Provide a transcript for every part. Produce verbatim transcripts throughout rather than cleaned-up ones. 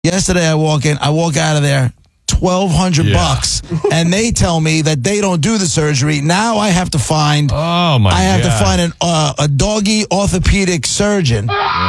Yesterday, I walk in, I walk out of there, twelve hundred Yeah. bucks, and they tell me that they don't do the surgery. Now I have to find, Oh, my I have God. to find an, uh, a doggy orthopedic surgeon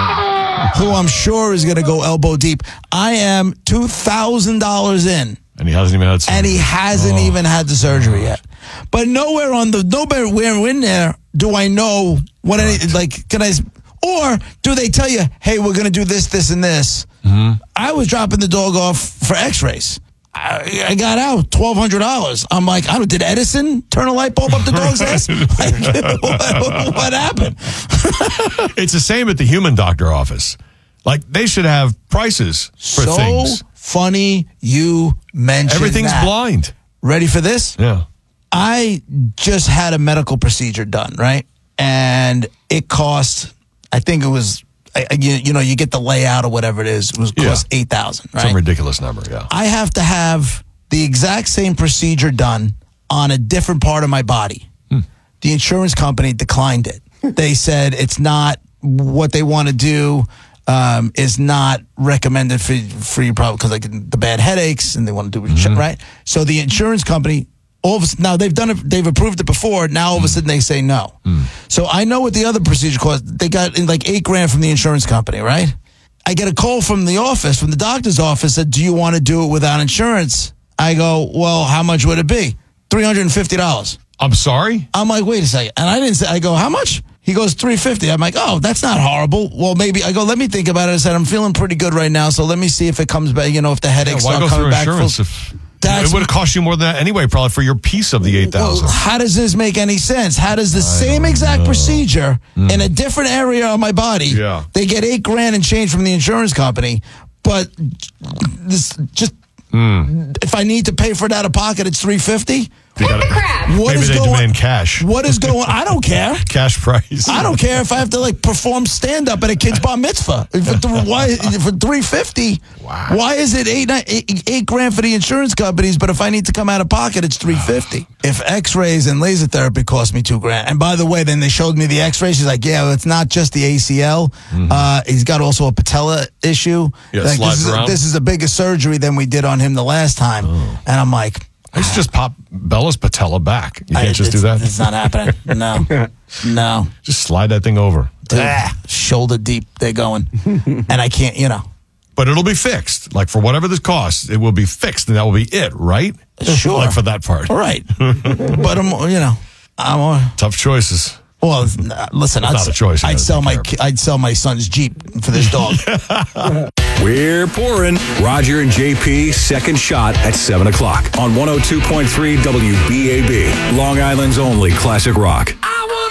who I'm sure is going to go elbow deep. I am two thousand dollars in. And he hasn't even had surgery. And he hasn't Oh. even had the surgery yet. But nowhere on the, nowhere in there do I know what any, like, can I, or do they tell you, hey, we're going to do this, this, and this? Mm-hmm. I was dropping the dog off for x-rays. I, I got out twelve hundred dollars. I'm like, I don't, did Edison turn a light bulb up the dog's ass? Like, what, what happened? It's the same at the human doctor office. Like, they should have prices for so things. funny you mentioned Everything's that. blind. Ready for this? Yeah. I just had a medical procedure done, right? And it cost, I think it was, I, I- you, you know, you get the layout or whatever it is. It was cost Yeah. eight thousand dollars, right? Some ridiculous number, yeah. I have to have the exact same procedure done on a different part of my body. Hmm. The insurance company declined it. They said it's not what they want to do. Um, is not recommended for for your problem because like the bad headaches and they want to do it Mm-hmm. right. So the insurance company, all of a sudden, now they've done it, they've approved it before. Now all of a sudden they say no. Mm. So I know what the other procedure cost. They got in like eight grand from the insurance company, right? I get a call from the office, from the doctor's office, that do you want to do it without insurance? I go, well, how much would it be? three hundred fifty dollars. I'm sorry? I'm like, wait a second. And I didn't say, I go, how much? He goes, three hundred fifty dollars. I'm like, oh, that's not horrible. Well, maybe, I go, let me think about it. I said, I'm feeling pretty good right now, so let me see if it comes back, you know, if the Yeah, headaches why start go coming through back. insurance full- if That's- it would have cost you more than that anyway, probably for your piece of the eight thousand. Well, how does this make any sense? How does the same exact know. procedure in a different area of my body, Yeah. they get eight grand and change from the insurance company, but this just, if I need to pay for it out of pocket, it's three hundred fifty dollars? They gotta- What Maybe is they going- demand cash. What is going I don't care. Cash price. I don't care if I have to like perform stand up at a kid's bar mitzvah. For, th- why, for three hundred fifty dollars? Wow. Why is it eight, nine, eight, eight grand for the insurance companies, but if I need to come out of pocket, it's three hundred fifty dollars? If x-rays and laser therapy cost me two grand. And by the way, then they showed me the x-rays. She's like, yeah, well, it's not just the A C L. Mm-hmm. Uh, he's got also a patella issue. Yeah, like, slides this, is, around. this is a bigger surgery than we did on him the last time. Oh. And I'm like, I should just pop Bella's patella back. You can't I- just do it's- that? It's not happening. No. No. Just slide that thing over. Ah, shoulder deep, they're going. And I can't, you know. But it'll be fixed. Like, for whatever this costs, it will be fixed, and that will be it, right? Sure. Like, for that part. All right. But I'm, you know, I'm, uh, Tough choices. well, uh, listen, I'd, not a choice, you I'd gotta sell take my, care of ki- I'd sell my son's Jeep for this dog. We're pouring. Roger and J P, second shot at seven o'clock on one oh two point three W B A B, Long Island's only classic rock.